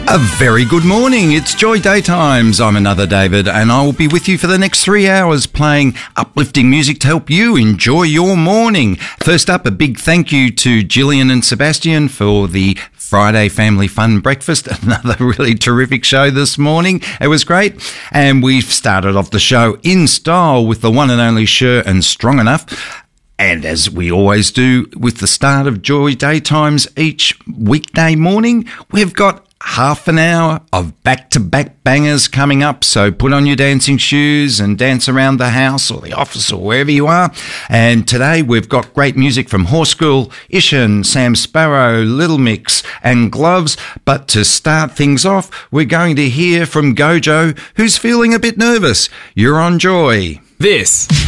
A very good morning. It's Joy Daytimes. I'm another David, and I will be with you for the next 3 hours playing uplifting music to help you enjoy your morning. First up, a big thank you to Gillian and Sebastian for the Friday Family Fun Breakfast. Another really terrific show this morning. It was great. And we've started off the show in style with the one and only Cher and Strong Enough. And as we always do with the start of Joy Daytimes each weekday morning, we've got half an hour of back-to-back bangers coming up, so put on your dancing shoes and dance around the house or the office or wherever you are. And today we've got great music from Horse Girl, Ishan, Sam Sparrow, Little Mix and Gloves. But to start things off, we're going to hear from Gojo, who's feeling a bit nervous. You're on Joy. This